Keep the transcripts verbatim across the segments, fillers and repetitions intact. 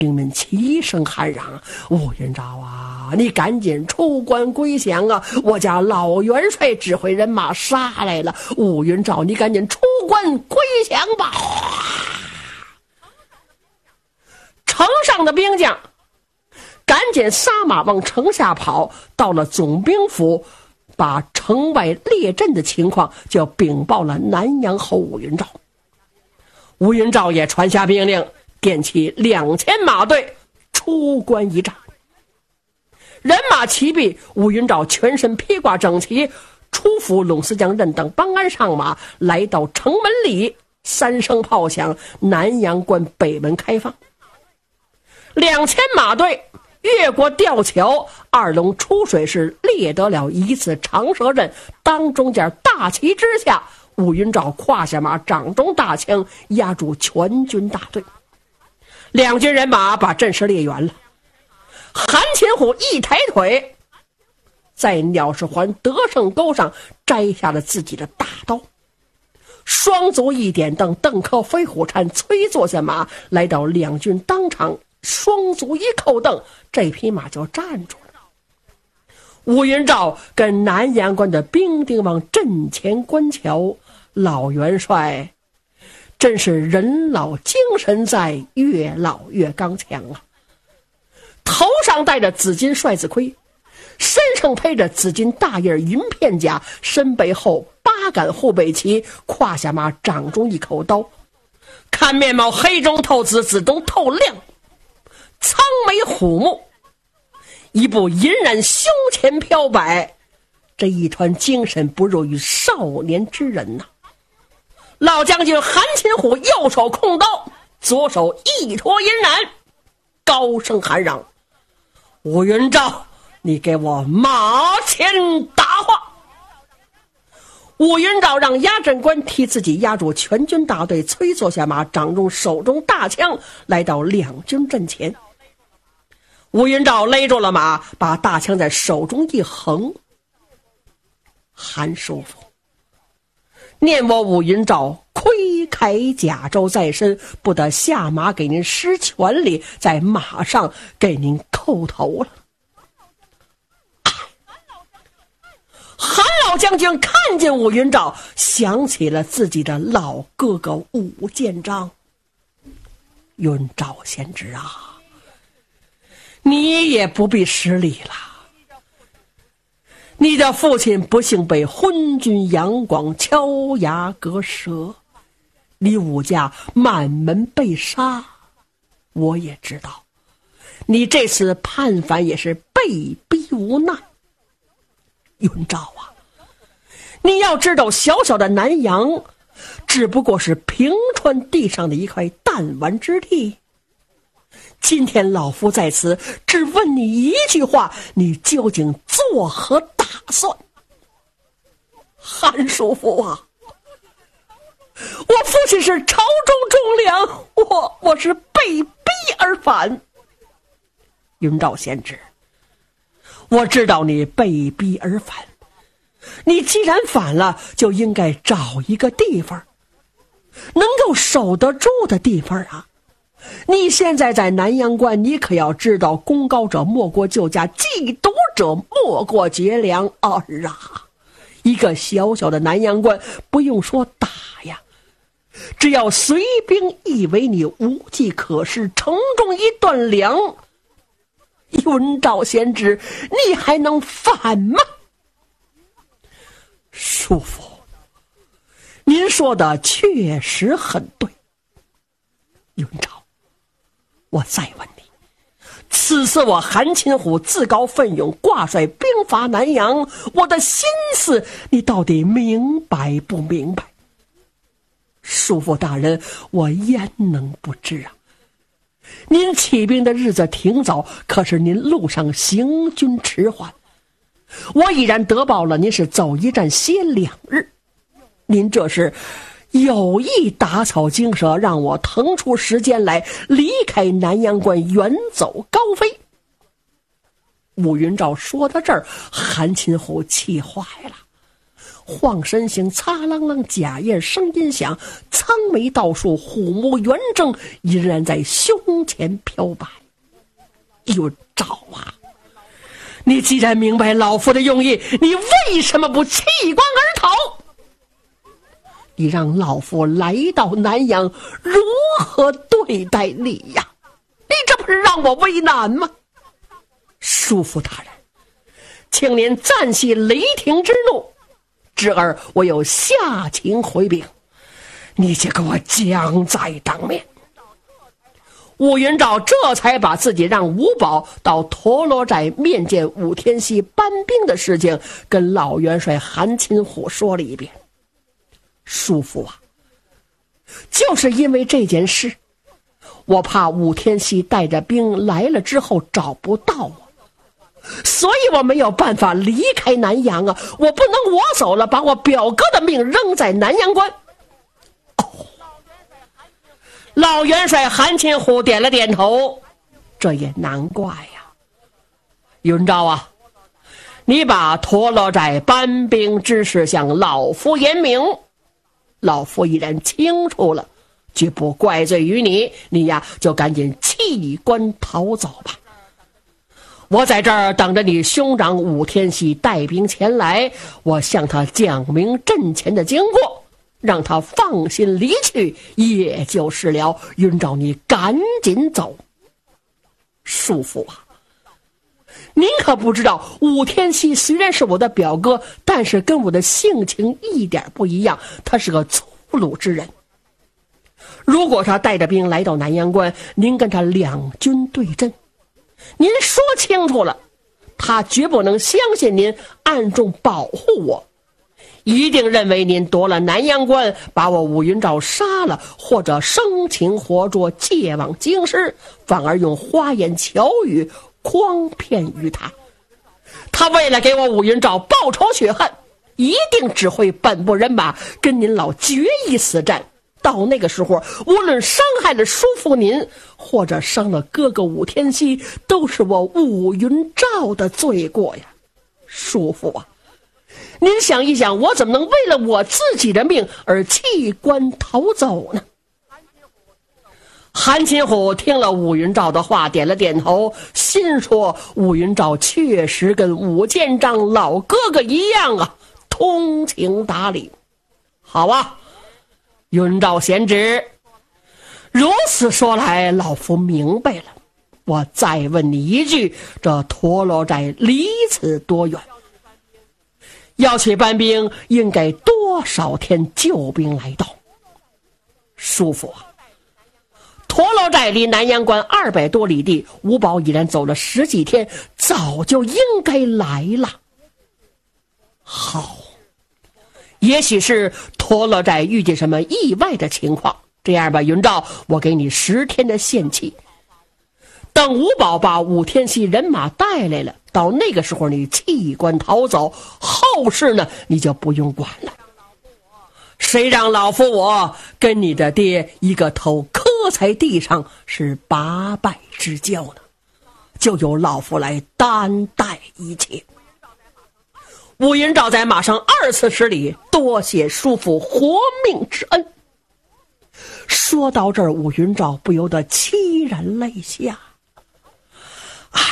兵们齐声喊嚷：吴云昭啊，你赶紧出关归降啊！我家老元帅指挥人马杀来了，吴云昭，你赶紧出关归降吧！城上的兵将赶紧撒马往城下跑，到了总兵府，把城外列阵的情况就禀报了南阳侯吴云昭。吴云昭也传下命令，点起两千马队出关一战。人马齐备，吴云昭全身披挂整齐，出府龙司将任等帮鞍上马，来到城门里，三声炮响，南阳关北门开放。两千马队越过吊桥，二龙出水，是猎得了一次长蛇阵。当中间大旗之下，吴云昭胯下马，掌中大枪，压住全军大队。两军人马把阵势列圆了。韩擒虎一抬腿，在鸟市环得胜沟上摘下了自己的大刀，双足一点蹬，邓克飞虎搀催坐下马，来到两军当场，双足一扣蹬，这匹马就站住了。吴云昭跟南阳关的兵丁往阵前观瞧，老元帅真是人老精神在，越老越刚强啊！头上戴着紫金帅子盔，身上披着紫金大叶银片甲，身背后八杆护背旗，胯下马，掌中一口刀，看面貌黑中透紫，紫中透亮，苍眉虎目，一部银髯胸前飘摆，这一团精神不弱于少年之人呐、啊！老将军韩擒虎右手控刀，左手一托银髯，高声喊嚷：吴云昭，你给我马前打话！吴云昭让押阵官替自己压住全军大队，催坐下马，掌中手中大枪，来到两军阵前。吴云昭勒住了马，把大枪在手中一横：韩叔父，念我吴云昭盔铠甲胄在身，不得下马给您施权礼，在马上给您叩头了。韩老将军看见吴云昭，想起了自己的老哥哥吴建章。云昭贤侄啊，你也不必失礼了。你的父亲不幸被昏君杨广敲牙割舌，你武家满门被杀，我也知道。你这次叛反也是被逼无奈。云昭啊，你要知道，小小的南阳只不过是平川地上的一块弹丸之地。今天老夫在此只问你一句话，你究竟作何打算？韩叔父啊，我父亲是朝中忠良，我我是被逼而反。云昭贤侄，我知道你被逼而反，你既然反了，就应该找一个地方能够守得住的地方啊！你现在在南阳关，你可要知道，功高者莫过救驾，嫉妒者莫过绝粮。儿啊，一个小小的南阳关，不用说打呀，只要随兵以为你无计可施，城中一断粮，云昭贤侄，你还能反吗？叔父，您说的确实很对。云昭，我再问你，此次我韩擒虎自告奋勇挂帅兵伐南阳，我的心思你到底明白不明白？叔父大人，我焉能不知啊？您起兵的日子挺早，可是您路上行军迟缓，我已然得报了，您是走一站歇两日，您这是有意打草惊蛇，让我腾出时间来离开南阳关，远走高飞。吴云昭说到这儿，韩擒虎气坏了， 晃身形，擦啷啷，甲叶声音响，苍眉倒竖，虎目圆睁，隐然在胸前飘摆。윤昭啊，你既然明白老夫的用意，你为什么不弃官而逃？你让老夫来到南阳，如何对待你呀？你这不是让我为难吗？叔父大人，请您暂息雷霆之怒，侄儿我有下情回禀，你且给我将在当面。武云昭这才把自己让吴宝到陀螺寨面见武天锡搬兵的事情跟老元帅韩擒虎说了一遍。叔父啊，就是因为这件事，我怕武天锡带着兵来了之后找不到我，所以我没有办法离开南阳啊！我不能我走了，把我表哥的命扔在南阳关。哦，老元帅韩擒虎点了点头，这也难怪呀。云昭啊，你把陀螺寨搬兵之事向老夫言明，老夫已然清楚了，绝不怪罪于你，你呀就赶紧弃官逃走吧。我在这儿等着你兄长武天锡带兵前来，我向他讲明阵前的经过，让他放心离去，也就是了。云昭，你赶紧走。叔父啊，您可不知道，武天锡虽然是我的表哥，但是跟我的性情一点不一样，他是个粗鲁之人。如果他带着兵来到南阳关，您跟他两军对阵，您说清楚了，他绝不能相信您暗中保护我，一定认为您夺了南阳关，把我武云昭杀了，或者生擒活捉，借往京师，反而用花言巧语诓骗于他。他为了给我武云昭报仇雪恨，一定只会本部人马跟您老决一死战。到那个时候，无论伤害了叔父您，或者伤了哥哥武天锡，都是我武云昭的罪过呀。叔父啊，您想一想，我怎么能为了我自己的命而弃官逃走呢？韩擒虎听了武云昭的话，点了点头，心说武云昭确实跟武建章老哥哥一样啊，通情达理。好啊，云昭贤侄，如此说来，老夫明白了。我再问你一句，这陀螺寨离此多远？要去搬兵，应该多少天救兵来到？叔父啊，陀螺寨离南阳关二百多里地，吴宝已然走了十几天，早就应该来了。好，也许是陀螺寨遇见什么意外的情况。这样吧，云昭，我给你十天的限期，等吴宝把武天锡人马带来了，到那个时候你弃官逃走，后事呢你就不用管了。谁让老夫我跟你的爹一个头磕在地上是八拜之交呢？就由老夫来担待一切。武云昭在马上二次施礼，多谢叔父活命之恩。说到这儿，武云昭不由得凄然泪下。哎，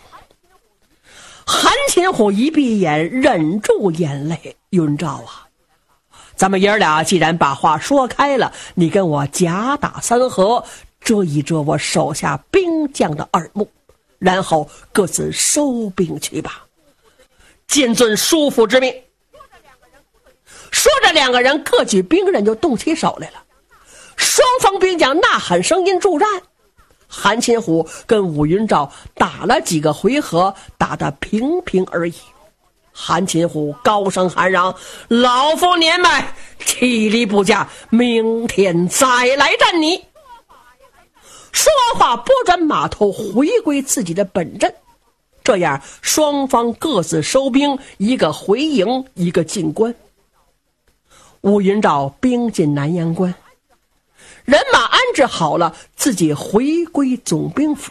韩擒虎一闭眼，忍住眼泪。云昭啊，咱们爷儿俩既然把话说开了，你跟我假打三合，遮一遮我手下兵将的耳目，然后各自收兵去吧。谨遵叔父之命。说着，两个人各举兵刃就动起手来了。双方兵将呐喊声音助战，韩擒虎跟武云昭打了几个回合，打得平平而已。韩擒虎高声喊嚷：“老夫年迈，气力不佳，明天再来战你。”说完话，拨转马头回归自己的本阵。这样双方各自收兵，一个回营，一个进关。武云昭兵进南阳关，人马安置好了，自己回归总兵府。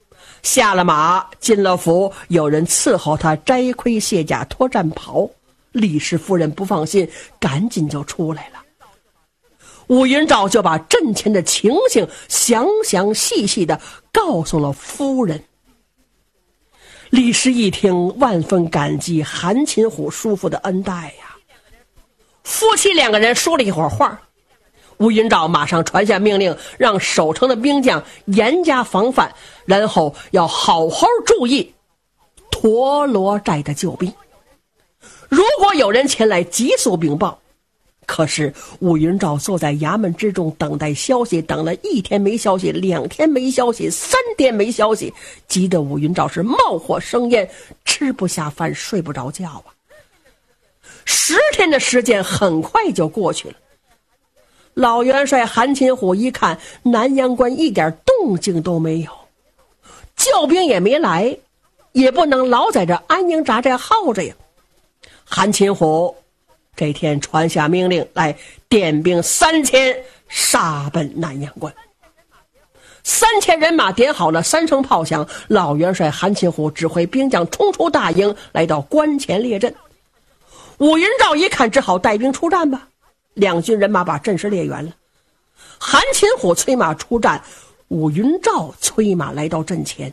下了马，进了府，有人伺候他摘盔卸甲脱战袍， 李氏夫人不放心，赶紧就出来了。武云照就把阵前的情形详详细细的告诉了夫人。李氏一听，万分感激韩擒虎叔父的恩待呀。夫妻两个人说了一会儿话，武云照马上传下命令，让守城的兵将严加防范，然后要好好注意陀螺寨的救兵。如果有人前来急速禀报，可是武云照坐在衙门之中等待消息，等了一天没消息，两天没消息，三天没消息，急得武云照是冒火生烟，吃不下饭，睡不着觉啊。十天的时间很快就过去了。老元帅韩擒虎一看南阳关一点动静都没有，救兵也没来，也不能老在这安营扎寨耗着呀。韩擒虎这天传下命令来，点兵三千杀奔南阳关。三千人马点好了，三声炮响，老元帅韩擒虎指挥兵将冲出大营，来到关前列阵。武云照一看，只好带兵出战吧。两军人马把阵势列圆了，韩擒虎催马出战，武云照催马来到阵前。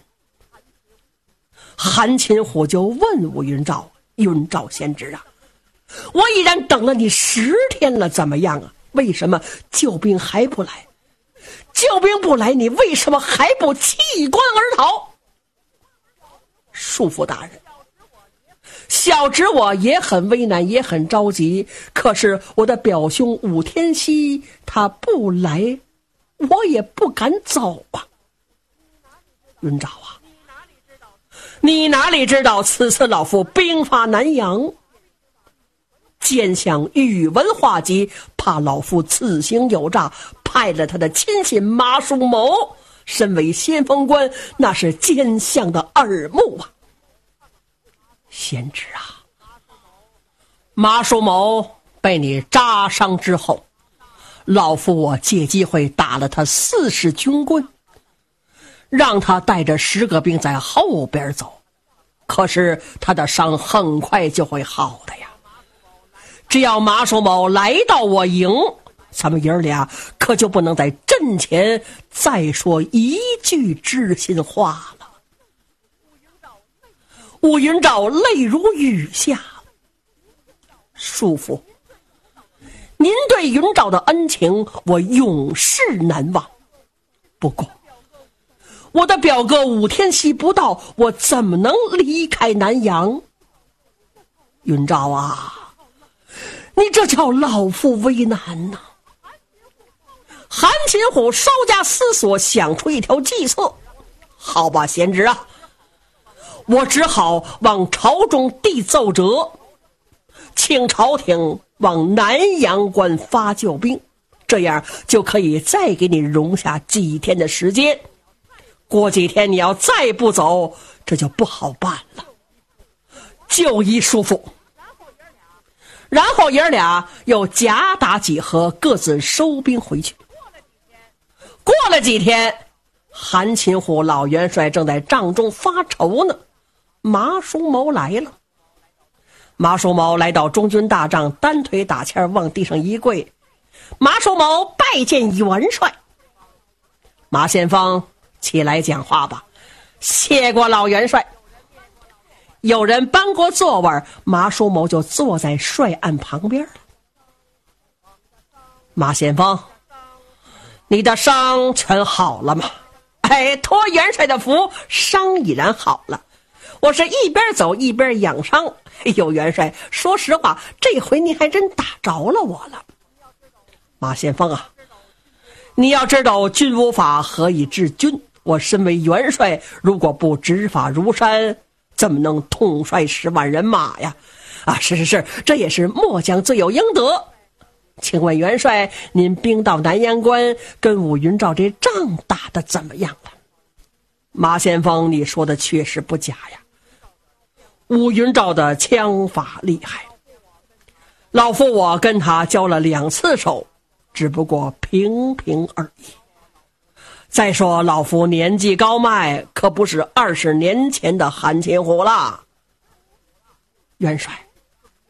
韩擒虎就问武云照：“云照先知啊，我已然等了你十天了，怎么样啊？为什么救兵还不来？救兵不来，你为什么还不弃关而逃？”叔父大人，小侄我也很为难，也很着急，可是我的表兄武天锡他不来，我也不敢走啊。云照啊，你哪里知道此次老夫兵发南阳，奸相宇文化及怕老夫此行有诈，派了他的亲信马叔谋，身为先锋官，那是奸相的耳目啊。先知啊，马叔谋被你扎伤之后，老夫我借机会打了他四十军棍，让他带着十个兵在后边走，可是他的伤很快就会好的呀。只要马叔谋来到我营，咱们爷儿俩可就不能在阵前再说一句知心话了。武云照泪如雨下，叔父，您对云照的恩情我永世难忘，不过我的表哥武天锡不到，我怎么能离开南阳？云照啊，你这叫老夫为难呐、啊！韩擒虎稍加思索，想出一条计策。好吧，贤侄啊，我只好往朝中递奏折，请朝廷往南阳关发救兵，这样就可以再给你容下几天的时间。过几天你要再不走，这就不好办了。就依叔父。然后爷儿俩又夹打几合，各自收兵回去。过了几天，韩擒虎老元帅正在帐中发愁呢，马叔谋来了。马叔谋来到中军大帐，单腿打签往地上一跪，马叔谋拜见元帅。马先锋，起来讲话吧。谢过老元帅。有人搬过座位，马叔谋就坐在帅案旁边了。马先锋，你的伤全好了吗？哎，托元帅的福，伤已然好了。我是一边走一边养伤。哎呦，元帅，说实话，这回你还真打着了我了。马先锋啊，你要知道军无法何以治军，我身为元帅，如果不执法如山，怎么能统帅十万人马呀？啊，是是是，这也是末将罪有应得。请问元帅，您兵到南阳关，跟武云照这仗打得怎么样了？马先锋，你说的确实不假呀。武云照的枪法厉害，老夫我跟他交了两次手，只不过平平而已。再说老夫年纪高迈，可不是二十年前的韩擒虎了。元帅，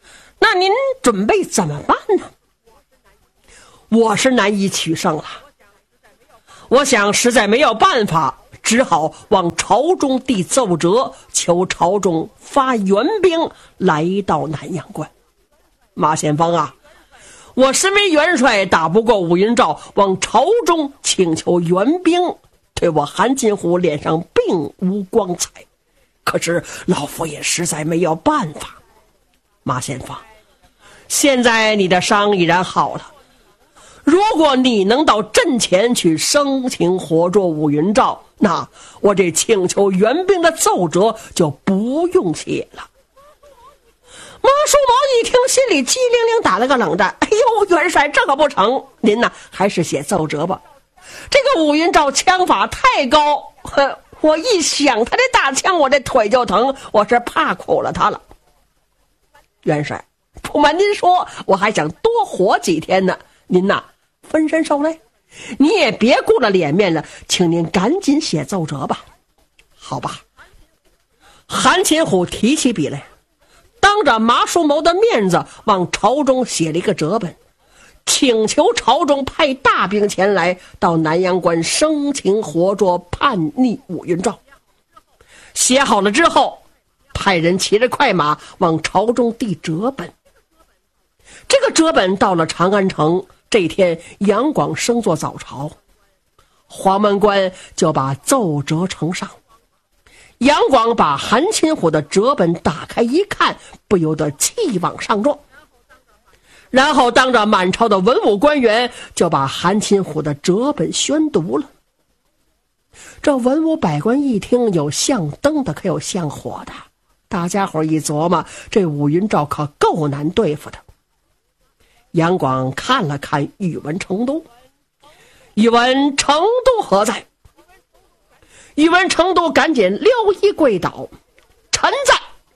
那您准备怎么办呢？我是难以取胜了，我想实在没有办法，只好往朝中递奏折，求朝中发援兵来到南阳关。马先锋啊，我身为元帅，打不过武云照，往朝中请求援兵，对我韩金虎脸上并无光彩。可是老夫也实在没有办法。马先锋，现在你的伤已然好了，如果你能到阵前去生擒活捉武云照，那我这请求援兵的奏折就不用写了。马叔毛一听，心里机灵灵打了个冷战。哎呦，元帅，这可不成，您呢还是写奏折吧。这个武云照枪法太高，呵，我一想他的大枪，我这腿就疼，我是怕苦了他了。元帅，不瞒您说，我还想多活几天呢。您呐，分身受累，你也别顾了脸面了，请您赶紧写奏折吧。好吧。韩擒虎提起笔来，当着马叔谋的面子往朝中写了一个折本，请求朝中派大兵前来到南阳关生擒活捉叛逆武云照。写好了之后，派人骑着快马往朝中递折本。这个折本到了长安城，这天杨广升做早朝，黄门官就把奏折呈上。杨广把韩擒虎的折本打开一看，不由得气往上撞，然后当着满朝的文武官员就把韩擒虎的折本宣读了。这文武百官一听，有像灯的，可有像火的。大家伙一琢磨，这武云照可够难对付的。杨广看了看宇文成都，宇文成都何在？宇文成都赶紧撩衣跪倒，臣在。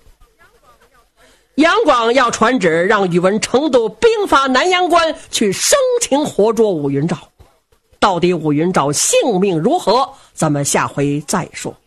杨广要传旨，让宇文成都兵发南阳关，去生擒活捉武云照。到底武云照性命如何，咱们下回再说。